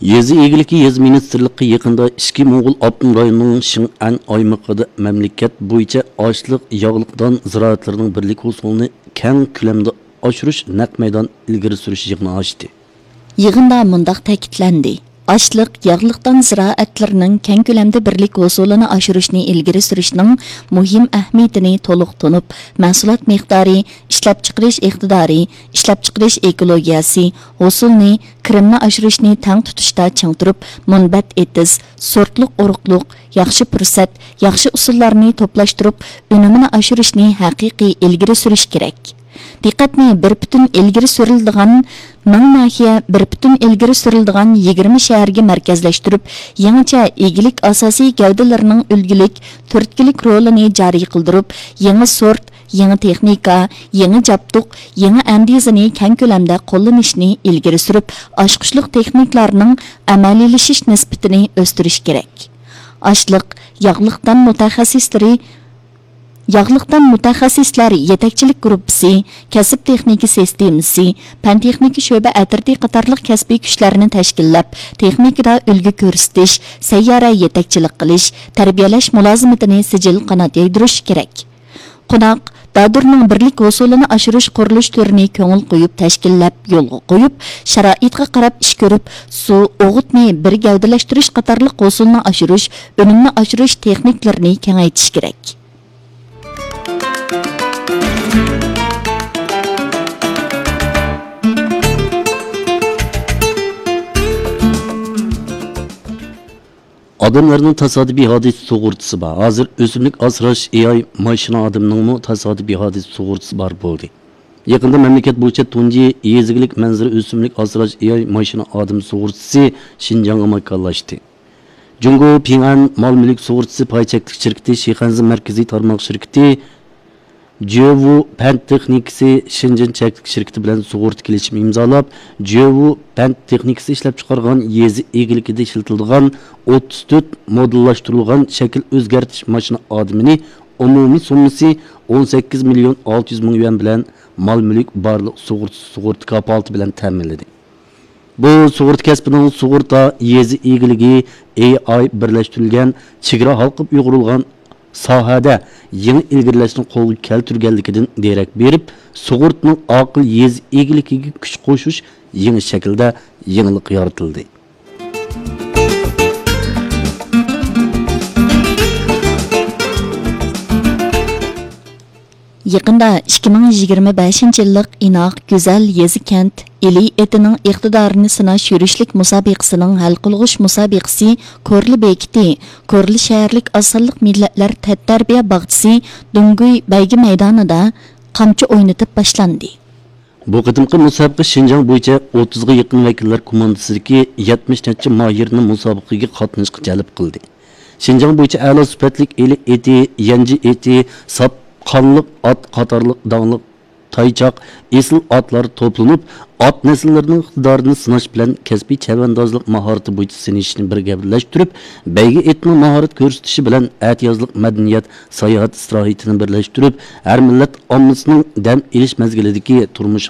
Yezi egiliki yez ministerliği yakında İşki Moğol Abdum rayonunun Şin'an aymaqıda memleket boyunca açlıq, yağlıqdan ziraatlarının birlik usulunu keng külemde aşırış naq meydan ilgiri sürüş yığını açtı. Yığında mundaq ta'kidlandi. Açlıq, yağlıqdan ziraatlarının keng külemde birlik usulunu aşırışni ilgiri sürüşning muhim ahmiyetini to'liq tunup, mahsulot miqdori, ishlab chiqarish iqtidori, ishlab chiqarish ekologiyasi, usulni, kirimni aşırışni tang tutishda ching turib, munbat etiz, sortliq uruqliq, yaxshi fursat, yaxshi usullarni to'plashtirib, unumini aşırışni haqiqiy ilgiri surish kerak. Diqqatni bir bütün ilgiri sürildiğen, ming nahiye bir bütün ilgiri sürildiğen 20 şehirge merkezleştirip, yangicha egilik asasi gavdalarının ülgülik, türtkilik rolini jari kıldırıp, yangi sort, yangi texnika, yangi jabduq, yangi andizini keng ko'lamda qo'llanishni ilgiri surib, oshqishliq texniklarning amaliylashish nisbatini o'stirish kerak. Oshliq, Yağlıqdan mutaxassislar yetakchilik gruppasi, kasb texnika sistemasi, fan texnika sho'ba atirdi qatorliq kasbiy kuchlarni tashkillab, texnikada ulgu ko'rsatish, sayyora yetakchilik qilish, tarbiyalash mulozimatini sijil qanot yaydirish kerak. Qo'noq Dadurning birlik usulini aşırış qurilish turini ko'ngil qo'yib tashkillab, yo'lga qo'yib, sharoitga qarab ish ko'rib, suv, o'g'itni bir gavdalashtirish qatorliq usulni aşırış, unumni aşırış texniklarini kengaytirish kerak. Adamlarının tasadifi hadis sug'urtisi var. Hazır ösümlük asrash AI maşina adamının mu tasadifi hadis sug'urtisi var bo'ldi. Yakında memleket bo'yicha tunji yezigilik manzara ösümlük asrash AI maşina adam sug'urtisi Şinjan'a makallaştı. Jungo Ping'an mal mülk sug'urtisi pay cheklik şirketi Şixanzi markaziy tarmoq şirketi Jevu Pen Texnikisi Şinjan çeklik şirketi bilan sug'urta kelishim imzolab, Jevu Pen Texnikisi ishlab chiqargan yezi egilikida ishlatilgan 34 modellashtirilgan shakl o'zgartirish mashina adımini umumiy summasi 18 milyon 600 ming yuan bilan mal mülk barliq sug'urta kapalati bilan ta'minladi. Bu sug'urta kasbining sug'urta yezi egiligi AI birlashtirilgan chegara halqib uyg'urilgan sohada yangi ilgirlashni qo'lga keltirganligidan derak berib, sug'urtaning aql yez egiligiga kuch qo'shish yangi shaklda yangilik yaratildi. Yaqında 2025 yillik inoq go'zal yezi kent ili etining iqtidorini sinash yurishlik musobaqasining hal qilg'ish musobaqasi Ko'rli bekiti, Ko'rli shaharlik asonliq millatlar tarbiya bog'chisi Dunguy baygi maydonida qamchi o'ynatib boshlandi. Bu qitimqi musobaqa Şinjan bo'yicha 30 ga yaqin vakillar komandasidagi 70 necha mohirni musobaqaga qatnashga jalb qildi. Şinjan bo'yicha a'lo sifatli eli eti, yangi eti, sap qanliq at qatorliq dağlıq taychoq esil atlar to'planib, at nesillarining iqtidorini sinash bilan kasbiy chavandozlik mahorati bo'yicha sinishni birga birlashtirib, baygi etning mahorat ko'rsatishi bilan atiyozlik madaniyat, sayohat islohotini birlashtirib, har millat ommasining dam olish mazgilidagi turmush